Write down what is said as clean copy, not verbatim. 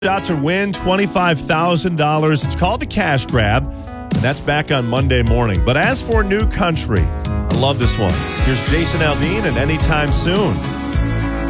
Shot to win $25,000. It's called the Cash Grab, and that's back on Monday morning. But as for New Country, I love this one. Here's Jason Aldean and Anytime Soon.